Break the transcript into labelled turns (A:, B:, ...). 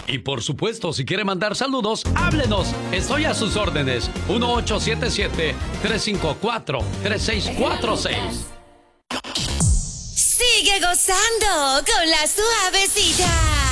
A: Y por supuesto, si quiere mandar saludos, háblenos. Estoy a sus órdenes. 1877-354-3646.
B: Sigue gozando con la suavecita.